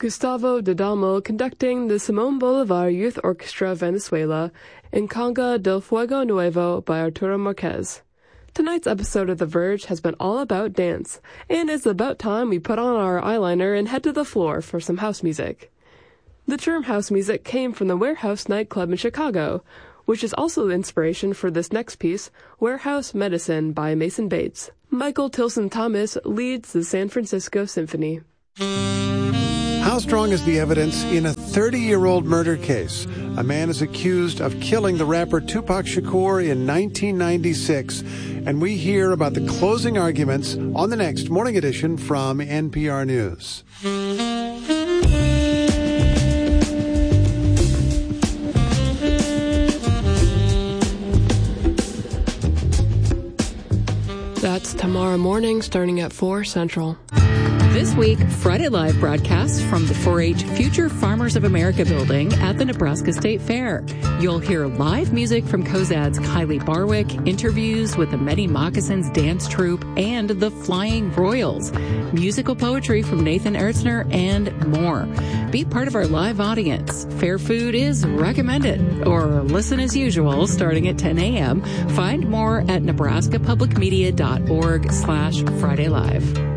Gustavo D'Adamo conducting the Simón Bolívar Youth Orchestra Venezuela in Conga del Fuego Nuevo by Arturo Marquez. Tonight's episode of The Verge has been all about dance, and it's about time we put on our eyeliner and head to the floor for some house music. The term house music came from the Warehouse nightclub in Chicago, which is also the inspiration for this next piece, Warehouse Medicine by Mason Bates. Michael Tilson Thomas leads the San Francisco Symphony. How strong is the evidence in a 30-year-old murder case? A man is accused of killing the rapper Tupac Shakur in 1996, and we hear about the closing arguments on the next Morning Edition from NPR News. That's tomorrow morning, starting at 4 Central. This week, Friday Live broadcasts from the 4-H Future Farmers of America building at the Nebraska State Fair. You'll hear live music from Cozad's Kylie Barwick, interviews with the Many Moccasins Dance Troupe and the Flying Royals, musical poetry from Nathan Ertzner, and more. Be part of our live audience. Fair food is recommended, or listen as usual starting at 10 a.m. Find more at nebraskapublicmedia.org/Friday Live.